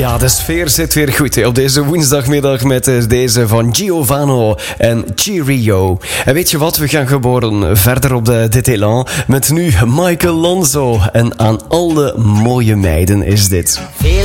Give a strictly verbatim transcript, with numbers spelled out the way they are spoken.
Ja, de sfeer zit weer goed hè, op deze woensdagmiddag met uh, deze van Giovanni en Cheerio. En weet je wat, we gaan gewoon verder op de, dit elan met nu Michael Lanzo. En aan alle mooie meiden is dit.